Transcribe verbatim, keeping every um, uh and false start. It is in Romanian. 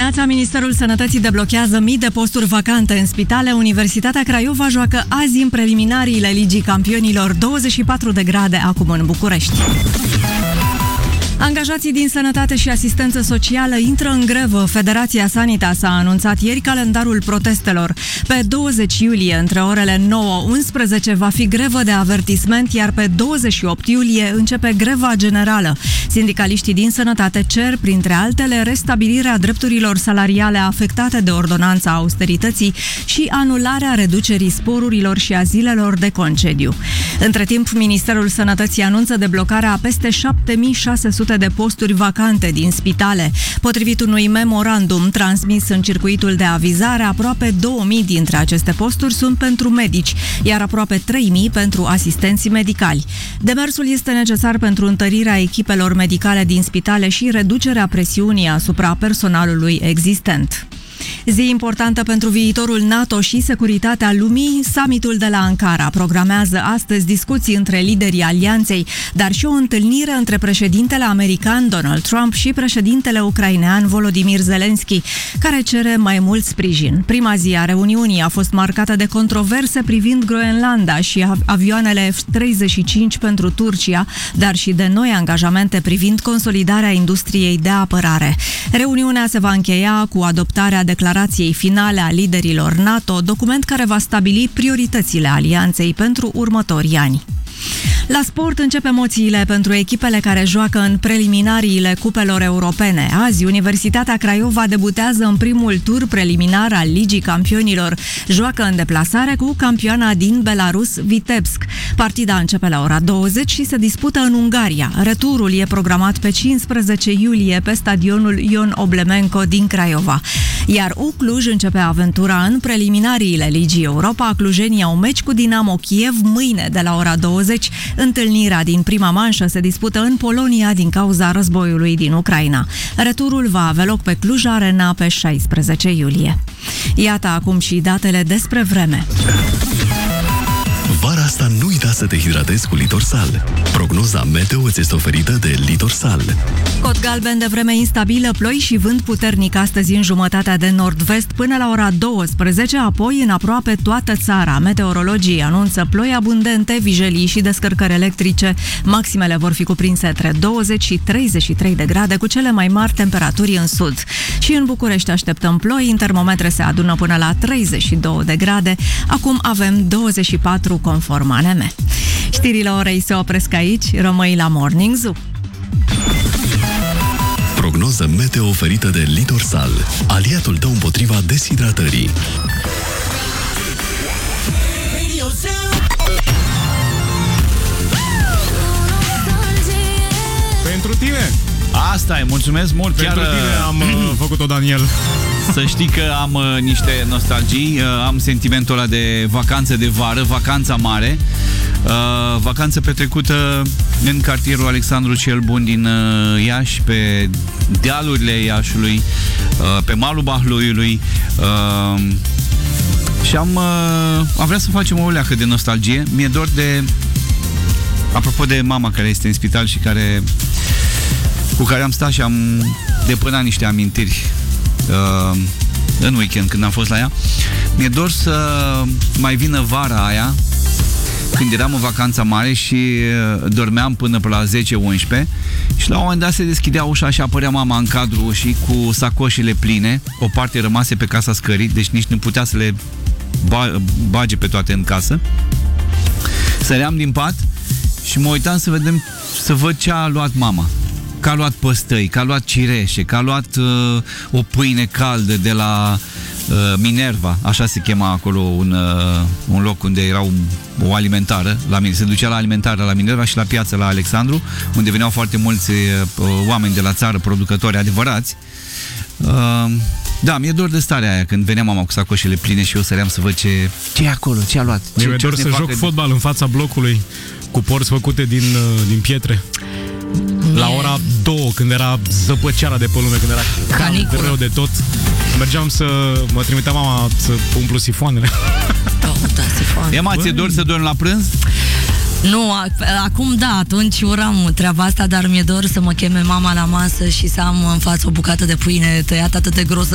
dimineața, Ministerul Sănătății deblochează mii de posturi vacante în spitale. Universitatea Craiova joacă azi în preliminariile Ligii Campionilor, douăzeci și patru de grade acum în București. Angajații din sănătate și asistență socială intră în grevă. Federația Sanitas a anunțat ieri calendarul protestelor. Pe douăzeci iulie, între orele nouă unsprezece, va fi grevă de avertisment, iar pe douăzeci și opt iulie începe greva generală. Sindicaliștii din sănătate cer, printre altele, restabilirea drepturilor salariale afectate de ordonanța austerității și anularea reducerii sporurilor și a zilelor de concediu. Între timp, Ministerul Sănătății anunță deblocarea a peste șapte mii șase sute de posturi vacante din spitale. Potrivit unui memorandum transmis în circuitul de avizare, aproape două mii dintre aceste posturi sunt pentru medici, iar aproape trei mii pentru asistenții medicali. Demersul este necesar pentru întărirea echipelor medicale din spitale și reducerea presiunii asupra personalului existent. Zi importantă pentru viitorul NATO și securitatea lumii, summitul de la Ankara programează astăzi discuții între liderii alianței, dar și o întâlnire între președintele american Donald Trump și președintele ucrainean Volodymyr Zelensky, care cere mai mult sprijin. Prima zi a reuniunii a fost marcată de controverse privind Groenlanda și avioanele F treizeci și cinci pentru Turcia, dar și de noi angajamente privind consolidarea industriei de apărare. Reuniunea se va încheia cu adoptarea declarației finale a liderilor NATO, document care va stabili prioritățile alianței pentru următorii ani. La sport încep emoțiile pentru echipele care joacă în preliminariile cupelor europene. Azi, Universitatea Craiova debutează în primul tur preliminar al Ligii Campionilor. Joacă în deplasare cu campioana din Belarus, Vitebsk. Partida începe la ora douăzeci și se dispută în Ungaria. Returul e programat pe cincisprezece iulie pe stadionul Ion Oblemenco din Craiova. Iar U Cluj începe aventura în preliminariile Ligii Europa. Clujenii au meci cu Dinamo Kiev mâine de la ora douăzeci. Întâlnirea din prima manșă se dispută în Polonia din cauza războiului din Ucraina. Returul va avea loc pe Cluj Arena pe șaisprezece iulie. Iată acum și datele despre vreme. Vara asta nu uita să te hidratezi cu Litorsal. Prognoza meteo îți este oferită de Litorsal. Cod galben de vreme instabilă, ploi și vânt puternic astăzi în jumătatea de nord-vest până la ora douăsprezece, apoi în aproape toată țara. Meteorologii anunță ploi abundente, vijelii și descărcări electrice. Maximele vor fi cuprinse între douăzeci și treizeci și trei de grade, cu cele mai mari temperaturi în sud. Și în București așteptăm ploi, în termometre se adună până la treizeci și două de grade. Acum avem douăzeci și patru conform A N M. Știrile orei se opresc aici, rămâi la Morning Zoo. Prognoză meteo oferită de Litorsal, aliatul tău împotriva deshidratării. Pentru tine! Asta e, mulțumesc mult. Pentru chiar tine am uh, făcut-o, Daniel. Să știi că am uh, niște nostalgii, uh, am sentimentul ăla de vacanță de vară, vacanța mare, uh, vacanță petrecută în cartierul Alexandru cel Bun din uh, Iași, pe dealurile Iașului, uh, pe malul Bahluiului, uh, și am, uh, am vrea să facem o leacă de nostalgie. Mi-e dor de, apropo de mama care este în spital și care, cu care am stat și am depunat niște amintiri uh, în weekend când am fost la ea. Mi-e dor să mai vină vara aia, când eram în vacanța mare și uh, dormeam până pe la zece unsprezece și la un moment dat se deschidea ușa și apărea mama în cadrul ușii cu sacoșele pline, o parte rămase pe casa scării, deci nici nu putea să le ba- bage pe toate în casă. Săream din pat și mă uitam să vedem, să văd ce a luat mama. Că a luat păstăi, că a luat cireșe, că a luat uh, o pâine caldă de la uh, Minerva, așa se chema acolo un, uh, un loc unde era un, o alimentară, la, se ducea la alimentară la Minerva și la piață la Alexandru, unde veneau foarte mulți uh, oameni de la țară, producători adevărați. Uh, da, mi-e dor de starea aia când venea mama cu sacoșele pline și eu săream să văd ce, ce e acolo, ce a luat. Ce, mi-e dor să joc fotbal în fața blocului cu porți făcute din, din pietre. La ora două, când era zăpăceara de pe lume, când era cald rău de tot, mergeam să mă trimitea mama să umplu sifoanele. Oh, da, sifoane. Ema, ți-e dor să dormi la prânz? Nu, acum da, atunci uram treaba asta, dar mi-e dor să mă cheme mama la masă și să am în față o bucată de pâine tăiată atât de gros